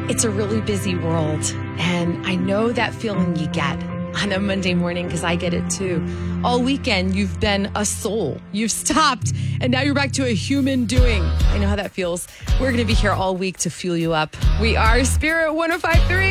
It's a really busy world, and I know that feeling you get on a Monday morning because I get it too. All weekend, you've been a soul. You've stopped, and now you're back to a human doing. I know how that feels. We're going to be here all week to fuel you up. We are Spirit 105.3.